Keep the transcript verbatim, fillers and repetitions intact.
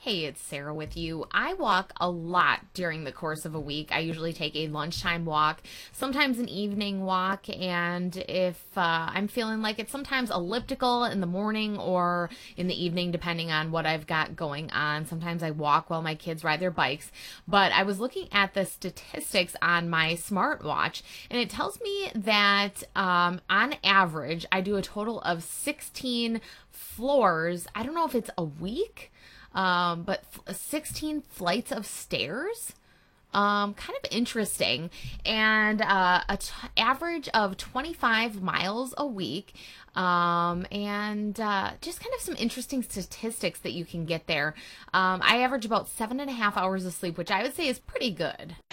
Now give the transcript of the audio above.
Hey, it's Sarah with you. I walk a lot during the course of a week. I usually take a lunchtime walk, sometimes an evening walk, and if uh, I'm feeling like it, sometimes elliptical in the morning or in the evening, depending on what I've got going on. Sometimes I walk while my kids ride their bikes. But I was looking at the statistics on my smartwatch, and it tells me that um, on average, I do a total of sixteen floors. I don't know if it's a week. Um, but sixteen flights of stairs, um, kind of interesting, and uh, a t- average of twenty-five miles a week, um, and uh, just kind of some interesting statistics that you can get there. Um, I average about seven and a half hours of sleep, which I would say is pretty good.